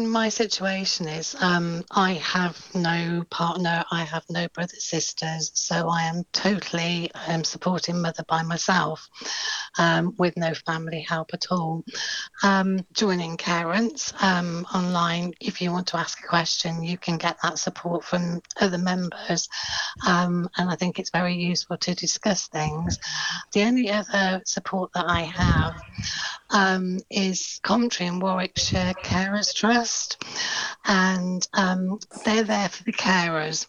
mean, my situation is I have no partner, I have no brothers, sisters, so I am totally supporting mother by myself with no family help at all. Joining Carents online, if you want to ask a question, you can get that support from other members, and I think it's very useful to discuss things. The only other support that I have is Coventry and Warwickshire Carers Trust, and they're there for the carers,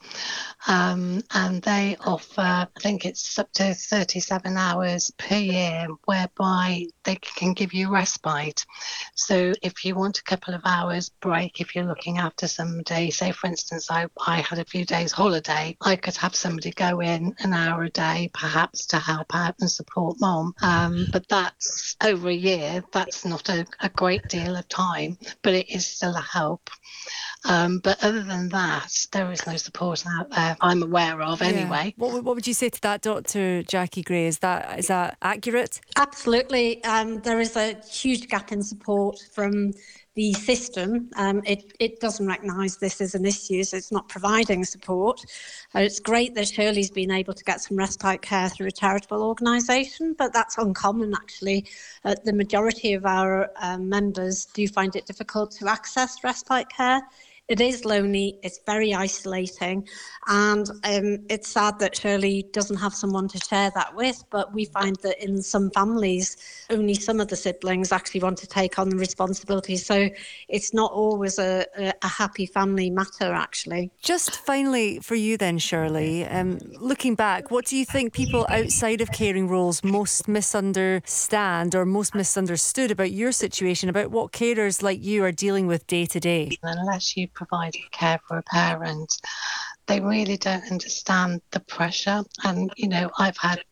and they offer, I think it's up to 37 hours per year, whereby they can give you respite. So if you want a couple of hours break, if you're looking after somebody, say for instance, I had a few days holiday, I could have somebody go in an hour a day, perhaps to help out and support mom. But that's over a year. That's not a great deal of time, but it is still a help. But other than that, there is no support out there I'm aware of anyway. What would you say to that, Dr. Jackie Gray? Is that accurate? Absolutely. There is a huge gap in support from the system. It doesn't recognise this as an issue, so it's not providing support. It's great that Shirley's been able to get some respite care through a charitable organisation, but that's uncommon actually. The majority of our members do find it difficult to access respite care. It is lonely, it's very isolating, and it's sad that Shirley doesn't have someone to share that with, but we find that in some families, only some of the siblings actually want to take on the responsibility, so it's not always a happy family matter, actually. Just finally for you then, Shirley, looking back, what do you think people outside of caring roles most misunderstand or most misunderstood about your situation, about what carers like you are dealing with day to day? Unless you provide care for a parent, they really don't understand the pressure. And, you know, I've had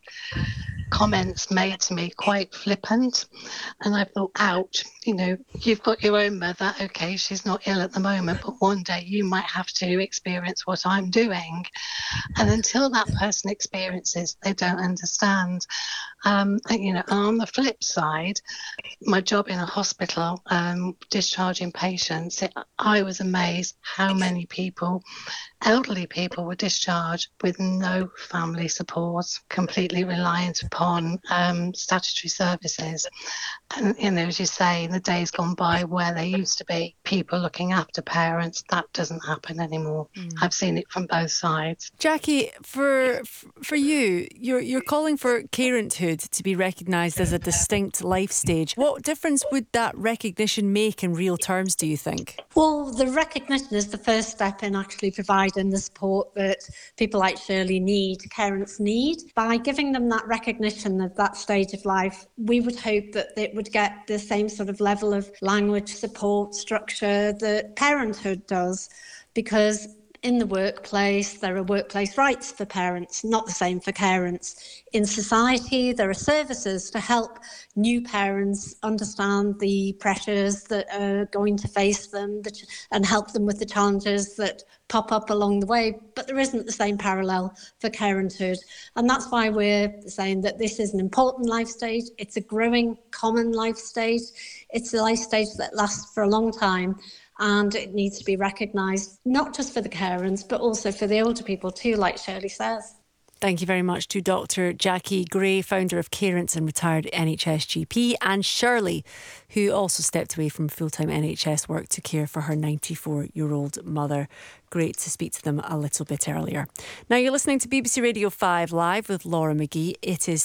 comments made to me quite flippant, and I thought, ouch, you know, you've got your own mother, okay, she's not ill at the moment, but one day you might have to experience what I'm doing. And until that person experiences, they don't understand. And, you know, on the flip side, my job in a hospital, discharging patients, I was amazed how many people, elderly people, were discharged with no family support, completely reliant upon statutory services. And, you know, as you say, in the days gone by where there used to be people looking after parents, that doesn't happen anymore. I've seen it from both sides. Jackie, for you, you're calling for carenthood to be recognised as a distinct life stage. What difference would that recognition make in real terms, do you think? Well, the recognition is the first step in actually providing the support that people like Shirley need, parents need. By giving them that recognition of that stage of life, we would hope that it would get the same sort of level of language support structure that parenthood does, because in the workplace, there are workplace rights for parents, not the same for carents. In society, there are services to help new parents understand the pressures that are going to face them and help them with the challenges that pop up along the way. But there isn't the same parallel for carenthood. And that's why we're saying that this is an important life stage. It's a growing common life stage. It's a life stage that lasts for a long time. And it needs to be recognised, not just for the carers, but also for the older people too, like Shirley says. Thank you very much to Dr. Jackie Gray, founder of Carents and retired NHS GP, and Shirley, who also stepped away from full-time NHS work to care for her 94-year-old mother. Great to speak to them a little bit earlier. Now you're listening to BBC Radio 5 Live with Laura McGee. It is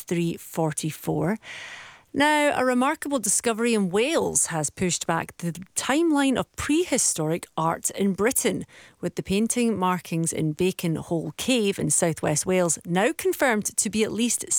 3:44. Now, a remarkable discovery in Wales has pushed back the timeline of prehistoric art in Britain, with the painting markings in Bacon Hole Cave in southwest Wales now confirmed to be at least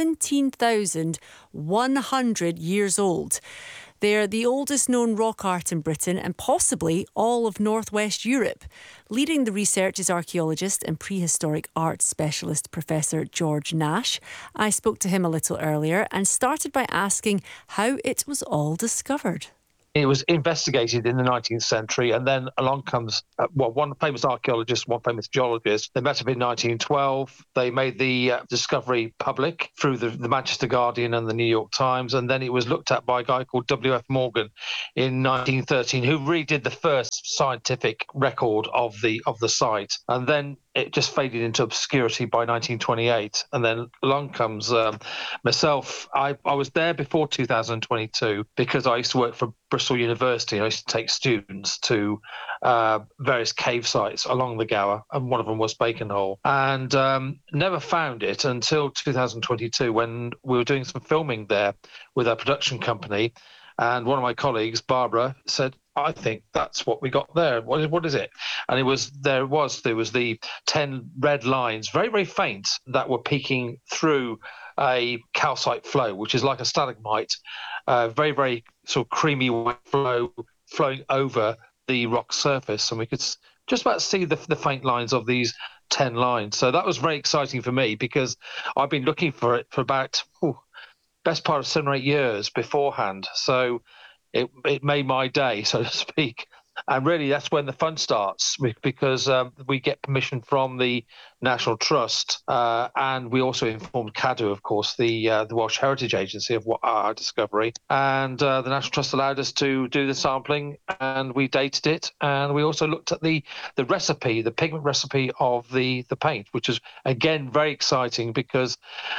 17,100 years old. They're the oldest known rock art in Britain and possibly all of northwest Europe. Leading the research is archaeologist and prehistoric art specialist Professor George Nash. I spoke to him a little earlier and started by asking how it was all discovered. It was investigated in the 19th century, and then along comes, one famous archaeologist, one famous geologist. They met up in 1912. They made the discovery public through the Manchester Guardian and the New York Times, and then it was looked at by a guy called W.F. Morgan in 1913, who redid the first scientific record of the site. And then it just faded into obscurity by 1928. And then along comes myself. I was there before 2022 because I used to work for Bristol University. I used to take students to various cave sites along the Gower, and one of them was Bacon Hole. And never found it until 2022 when we were doing some filming there with a production company. And one of my colleagues, Barbara, said, I think that's what we got there. What is it? And there was the 10 red lines, very, very faint, that were peeking through a calcite flow, which is like a stalagmite, very, very sort of creamy white flow flowing over the rock surface. And we could just about see the faint lines of these 10 lines. So that was very exciting for me because I've been looking for it for about best part of 7 or 8 years beforehand. So it made my day, so to speak. And really, that's when the fun starts, because we get permission from the National Trust, and we also informed Cadw, of course, the Welsh Heritage Agency, of what our discovery. And the National Trust allowed us to do the sampling, and we dated it. And we also looked at the recipe, the pigment recipe of the paint, which is, again, very exciting because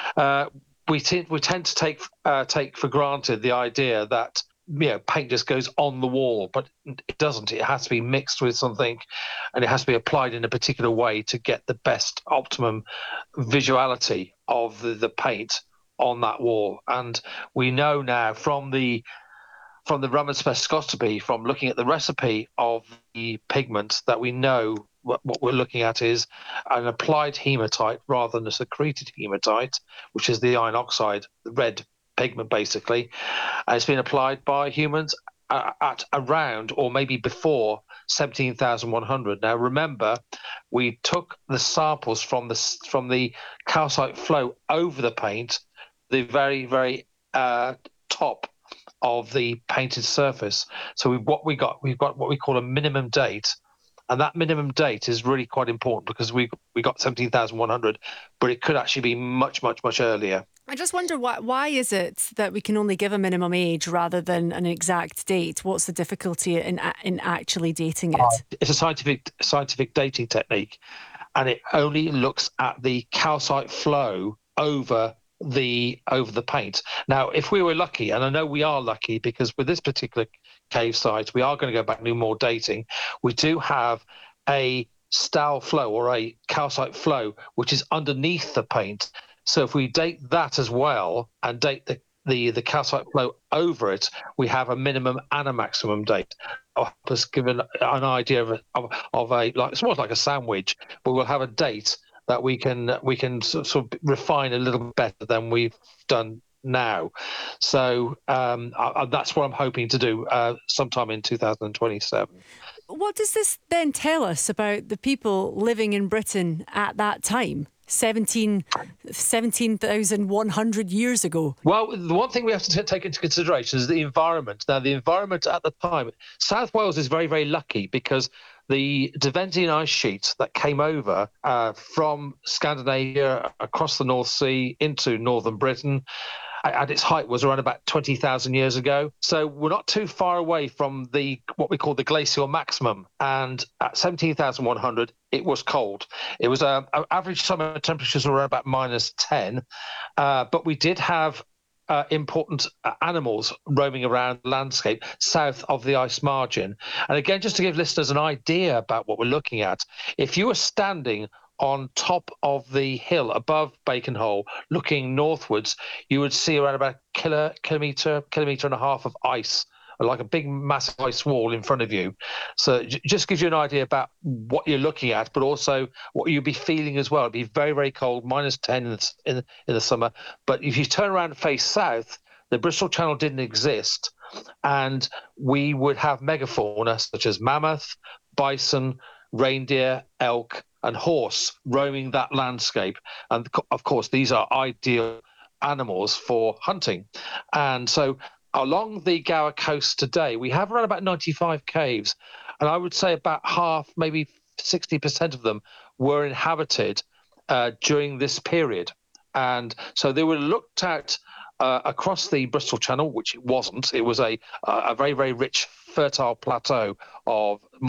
we tend to take for granted the idea that paint just goes on the wall, but it doesn't. It has to be mixed with something, and it has to be applied in a particular way to get the best optimum visuality of the paint on that wall. And we know now from the Raman spectroscopy, from looking at the recipe of the pigment, that we know what we're looking at is an applied hematite rather than a secreted hematite, which is the iron oxide, the red pigment basically. And it's been applied by humans at around, or maybe before, 17,100. Now remember, we took the samples from the calcite flow over the paint, the very, very top of the painted surface. So we've got what we call a minimum date. And that minimum date is really quite important because we got 17,100, but it could actually be much, much, much earlier. I just wonder why is it that we can only give a minimum age rather than an exact date? What's the difficulty in actually dating it? It's a scientific dating technique, and it only looks at the calcite flow over the paint. Now, if we were lucky, and I know we are lucky because with this particular cave site, we are going to go back and do more dating. We do have a stall flow or a calcite flow which is underneath the paint. So if we date that as well and date the calcite flow over it, we have a minimum and a maximum date. It'll help us give an idea of a like it's more like a sandwich, but we'll have a date that we can sort of refine a little bit better than we've done now. So that's what I'm hoping to do sometime in 2027. What does this then tell us about the people living in Britain at that time? 17,100 years ago. Well, the one thing we have to take into consideration is the environment. Now, the environment at the time, South Wales is very, very lucky because the Derwentine ice sheet that came over from Scandinavia across the North Sea into northern Britain at its height was around about 20,000 years ago. So we're not too far away from what we call the glacial maximum. And at 17,100, it was cold. It was average summer temperatures were around about -10, but we did have important animals roaming around the landscape south of the ice margin. And again, just to give listeners an idea about what we're looking at, if you were standing on top of the hill above Bacon Hole, looking northwards, you would see around about a kilometre and a half of ice, like a big massive ice wall in front of you. So just gives you an idea about what you're looking at, but also what you'll be feeling as well. It'd be very, very cold, -10 in the summer. But if you turn around and face south, the Bristol Channel didn't exist, and we would have megafauna such as mammoth, bison, reindeer, elk, and horse roaming that landscape. And of course, these are ideal animals for hunting. And so along the Gower coast today, we have around about 95 caves, and I would say about half, maybe 60% of them were inhabited during this period. And so they were looked at across the Bristol Channel, which it wasn't. It was a very, very rich, fertile plateau of